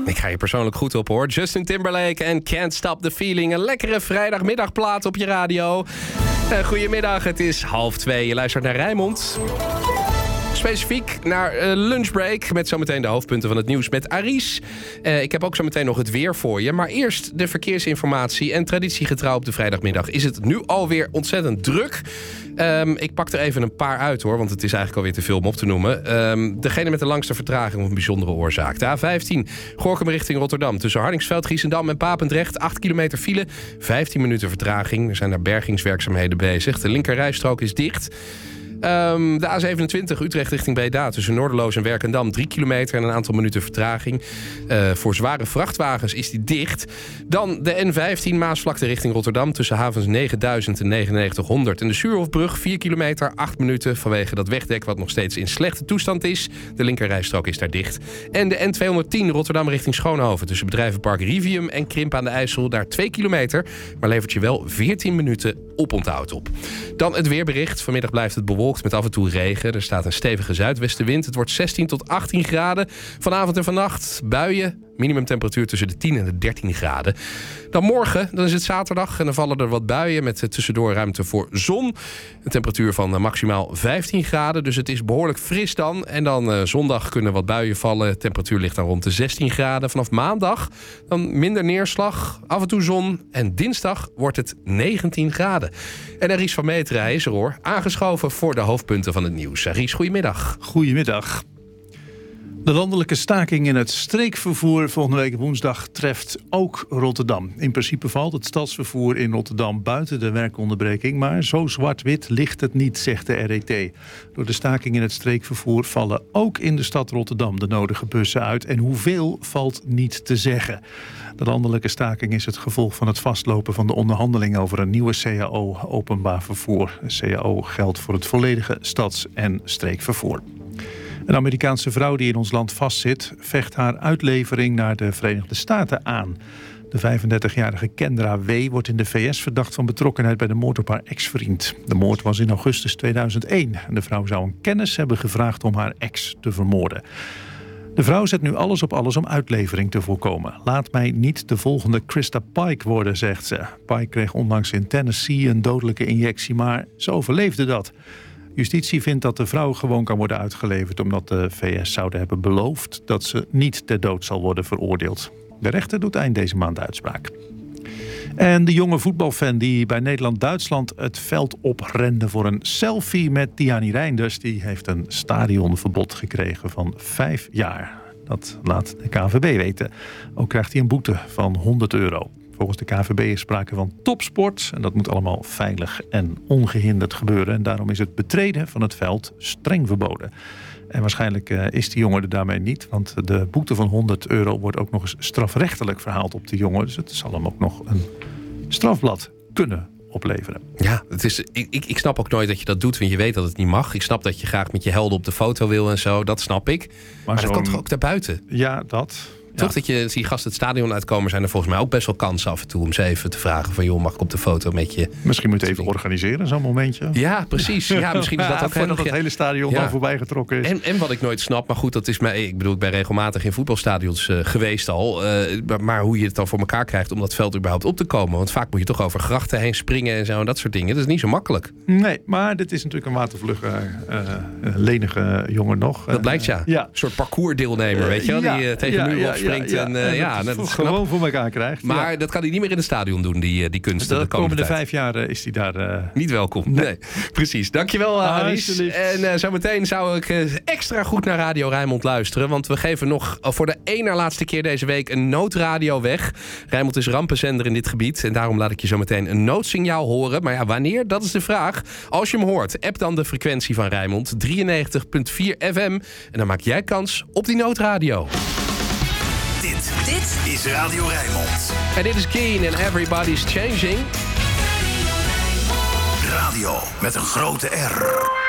Ik ga je persoonlijk goed op, hoor. Justin Timberlake en Can't Stop the Feeling. Een lekkere vrijdagmiddagplaat op je radio. Goedemiddag, het is 1:30. Je luistert naar Rijnmond. Specifiek naar lunchbreak met zometeen de hoofdpunten van het nieuws met Aries. Ik heb ook zometeen nog het weer voor je. Maar eerst de verkeersinformatie. En traditiegetrouw op de vrijdagmiddag is het nu alweer ontzettend druk. Ik pak er even een paar uit, hoor, want het is eigenlijk alweer te veel om op te noemen. Degene met de langste vertraging of een bijzondere oorzaak. De A15, Gorinchem richting Rotterdam. Tussen Hardingsveld, Giessendam en Papendrecht. 8 kilometer file, 15 minuten vertraging. Er zijn daar bergingswerkzaamheden bezig. De linkerrijstrook is dicht. De A27 Utrecht richting Breda tussen Noorderloos en Werkendam 3 kilometer en een aantal minuten vertraging. Voor zware vrachtwagens is die dicht. Dan de N15 Maasvlakte richting Rotterdam tussen havens 9000 en 9900. En de Suurhofbrug 4 kilometer, 8 minuten vanwege dat wegdek wat nog steeds in slechte toestand is. De linkerrijstrook is daar dicht. En de N210 Rotterdam richting Schoonhoven tussen bedrijvenpark Rivium en Krimp aan de IJssel daar 2 kilometer. Maar levert je wel 14 minuten oponthoud op. Dan het weerbericht. Vanmiddag blijft het bewolkt met af en toe regen. Er staat een stevige zuidwestenwind. Het wordt 16 tot 18 graden. Vanavond en vannacht buien. Minimumtemperatuur tussen de 10 en de 13 graden. Dan morgen, dan is het zaterdag en dan vallen er wat buien met tussendoor ruimte voor zon. Een temperatuur van maximaal 15 graden, dus het is behoorlijk fris dan. En dan zondag kunnen wat buien vallen. De temperatuur ligt dan rond de 16 graden. Vanaf maandag dan minder neerslag, af en toe zon. En dinsdag wordt het 19 graden. En Aries van Meteren is er, hoor. Aangeschoven voor de hoofdpunten van het nieuws. Aries, goedemiddag. Goedemiddag. De landelijke staking in het streekvervoer volgende week woensdag treft ook Rotterdam. In principe valt het stadsvervoer in Rotterdam buiten de werkonderbreking, maar zo zwart-wit ligt het niet, zegt de RET. Door de staking in het streekvervoer vallen ook in de stad Rotterdam de nodige bussen uit. En hoeveel valt niet te zeggen. De landelijke staking is het gevolg van het vastlopen van de onderhandeling over een nieuwe CAO openbaar vervoer. De CAO geldt voor het volledige stads- en streekvervoer. Een Amerikaanse vrouw die in ons land vastzit vecht haar uitlevering naar de Verenigde Staten aan. De 35-jarige Kendra W. wordt in de VS verdacht van betrokkenheid bij de moord op haar ex-vriend. De moord was in augustus 2001 en de vrouw zou een kennis hebben gevraagd om haar ex te vermoorden. De vrouw zet nu alles op alles om uitlevering te voorkomen. Laat mij niet de volgende Krista Pike worden, zegt ze. Pike kreeg onlangs in Tennessee een dodelijke injectie, maar ze overleefde dat. Justitie vindt dat de vrouw gewoon kan worden uitgeleverd omdat de VS zouden hebben beloofd dat ze niet ter dood zal worden veroordeeld. De rechter doet eind deze maand uitspraak. En de jonge voetbalfan die bij Nederland-Duitsland het veld oprende voor een selfie met Tiani Reinders, die heeft een stadionverbod gekregen van 5 jaar. Dat laat de KNVB weten. Ook krijgt hij een boete van €100. Volgens de KNVB is sprake van topsport en dat moet allemaal veilig en ongehinderd gebeuren. En daarom is het betreden van het veld streng verboden. En waarschijnlijk is die jongen er daarmee niet, want de boete van €100 wordt ook nog eens strafrechtelijk verhaald op de jongen. Dus het zal hem ook nog een strafblad kunnen opleveren. Ja, het is, ik snap ook nooit dat je dat doet, want je weet dat het niet mag. Ik snap dat je graag met je helden op de foto wil en zo, dat snap ik. Maar dat kan toch ook daarbuiten? Ja, dat. Toch dat je die gasten het stadion uitkomen, zijn er volgens mij ook best wel kansen af en toe om ze even te vragen van joh, mag ik op de foto met je? Misschien moet je even organiseren, zo'n momentje. Ja, precies. Ja, misschien is dat ook voordat het hele stadion dan voorbij getrokken is. En wat ik nooit snap, maar goed, dat is mij. Ik bedoel, ik ben regelmatig in voetbalstadions geweest al. Maar hoe je het dan voor elkaar krijgt om dat veld überhaupt op te komen. Want vaak moet je toch over grachten heen springen en zo en dat soort dingen. Dat is niet zo makkelijk. Nee, maar dit is natuurlijk een watervlugge, lenige jongen nog. Dat blijkt ja. Een soort parcoursdeelnemer, weet je wel, die tegen de muur opspringt. Dat is gewoon voor elkaar krijgt. Maar dat kan hij niet meer in het stadion doen, die kunsten. De komende 5 jaar is hij daar niet welkom. Nee, precies. Dankjewel, Aries. En zometeen zou ik extra goed naar Radio Rijnmond luisteren. Want we geven nog voor de één na laatste keer deze week een noodradio weg. Rijnmond is rampenzender in dit gebied. En daarom laat ik je zometeen een noodsignaal horen. Maar ja, wanneer? Dat is de vraag. Als je hem hoort, app dan de frequentie van Rijnmond. 93.4 FM. En dan maak jij kans op die noodradio. Dit is Radio Rijnmond. En dit is Keen and Everybody's Changing. Radio met een grote R.